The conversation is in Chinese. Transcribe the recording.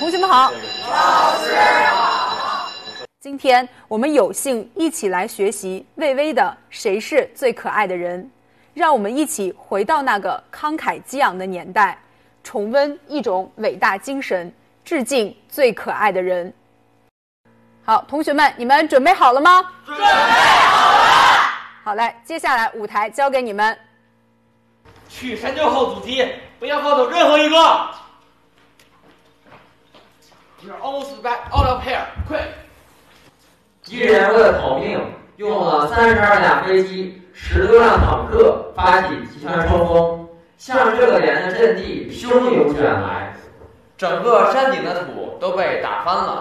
同学们好，老师好。今天我们有幸一起来学习魏巍的《谁是最可爱的人》，让我们一起回到那个慷慨激昂的年代，重温一种伟大精神，致敬最可爱的人。好，同学们，你们准备好了吗？ 准备好了。 好嘞，接下来舞台交给你们。 去山丘后主题，不要放走任何一个。You're almost back out of here, quick！ 敌人为了逃命，用了32架飞机、10多辆坦克发起集团冲锋，向这个连的阵地汹涌卷来， 整个山顶的土都被打翻了。